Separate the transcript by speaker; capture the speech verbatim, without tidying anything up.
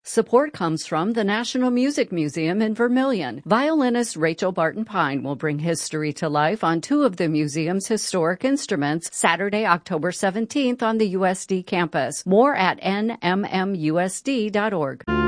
Speaker 1: Support comes from the National Music Museum in Vermilion. Violinist Rachel Barton Pine will bring history to life on two of the museum's historic instruments Saturday, October seventeenth on the U S D campus. More at N M M U S D dot org.